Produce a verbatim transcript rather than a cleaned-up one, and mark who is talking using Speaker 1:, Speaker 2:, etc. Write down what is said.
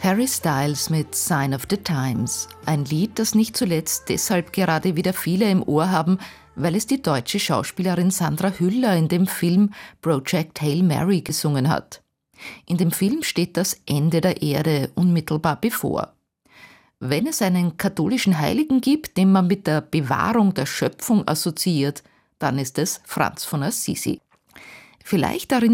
Speaker 1: Harry Styles mit Sign of the Times. Ein Lied, das nicht zuletzt deshalb gerade wieder viele im Ohr haben, weil es die deutsche Schauspielerin Sandra Hüller in dem Film Project Hail Mary gesungen hat. In dem Film steht das Ende der Erde unmittelbar bevor. Wenn es einen katholischen Heiligen gibt, den man mit der Bewahrung der Schöpfung assoziiert, dann ist es Franz von Assisi. Vielleicht erinnert